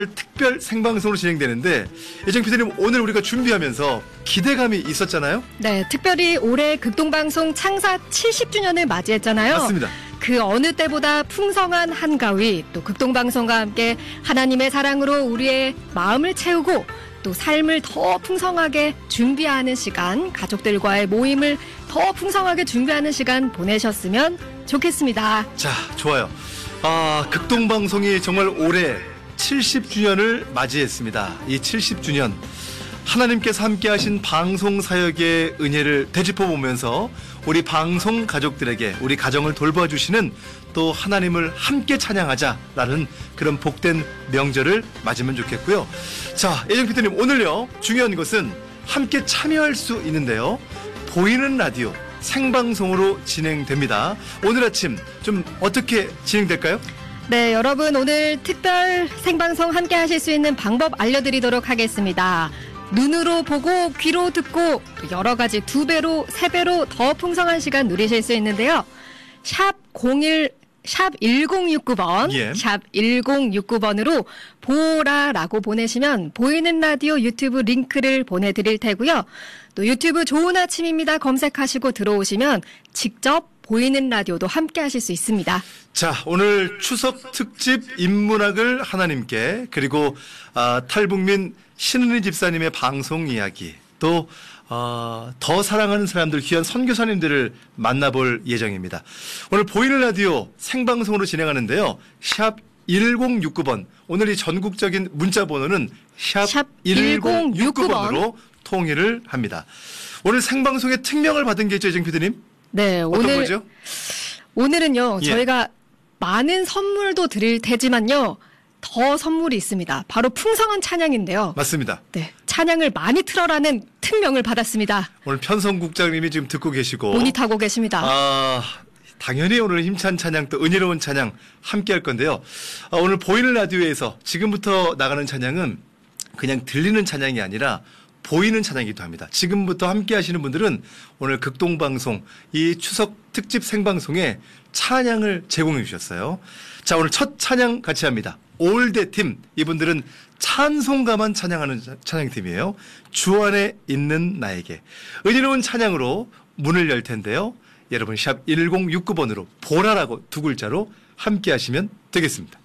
특별 생방송으로 진행되는데 예정 PD님 오늘 우리가 준비하면서 기대감이 있었잖아요? 네, 특별히 올해 극동방송 창사 70주년을 맞이했잖아요. 맞습니다. 그 어느 때보다 풍성한 한가위, 또 극동방송과 함께 하나님의 사랑으로 우리의 마음을 채우고 또 삶을 더 풍성하게 준비하는 시간, 가족들과의 모임을 더 풍성하게 준비하는 시간 보내셨으면 좋겠습니다. 자, 좋아요. 극동방송이 정말 올해 70주년을 맞이했습니다. 이 70주년 하나님께서 함께하신 방송사역의 은혜를 되짚어보면서 우리 방송 가족들에게 우리 가정을 돌봐주시는 또 하나님을 함께 찬양하자라는 그런 복된 명절을 맞으면 좋겠고요. 자, 예정 PD님 오늘요 중요한 것은 함께 참여할 수 있는데요. 보이는 라디오 생방송으로 진행됩니다. 오늘 아침 좀 어떻게 진행될까요? 네, 여러분 오늘 특별 생방송 함께 하실 수 있는 방법 알려드리도록 하겠습니다. 눈으로 보고 귀로 듣고 여러 가지 2배로 3배로 더 풍성한 시간 누리실 수 있는데요. 샵 1069번, 예. 샵 1069번으로 보라라고 보내시면 보이는 라디오 유튜브 링크를 보내드릴 테고요. 또 유튜브 좋은 아침입니다 검색하시고 들어오시면 직접 보이는 라디오도 함께 하실 수 있습니다. 자, 오늘 추석 특집 인문학을 하나님께 그리고 탈북민 신은희 집사님의 방송 이야기 또 더 사랑하는 사람들 귀한 선교사님들을 만나볼 예정입니다. 오늘 보이는 라디오 생방송으로 진행하는데요. 샵 1069번 오늘 이 전국적인 문자 번호는 샵 1069번으로 통일을 합니다. 오늘 생방송에 특명을 받은 게 있죠, 예정 PD님? 네, 어떤 거죠? 오늘은요, 예. 저희가 많은 선물도 드릴 테지만요, 더 선물이 있습니다. 바로 풍성한 찬양인데요. 맞습니다. 네, 찬양을 많이 틀어라는 특명을 받았습니다. 오늘 편성국장님이 지금 듣고 계시고 모니터하고 계십니다. 당연히 오늘 힘찬 찬양 또 은혜로운 찬양 함께 할 건데요. 오늘 보이는 라디오에서 지금부터 나가는 찬양은 그냥 들리는 찬양이 아니라 보이는 찬양이기도 합니다. 지금부터 함께 하시는 분들은 오늘 극동방송 이 추석 특집 생방송에 찬양을 제공해 주셨어요. 자, 오늘 첫 찬양 같이 합니다. 올드팀 이분들은 찬송가만 찬양하는 찬양팀이에요. 주 안에 있는 나에게 은혜로운 찬양으로 문을 열 텐데요. 여러분 샵 1069번으로 보라라고 2글자로 함께 하시면 되겠습니다.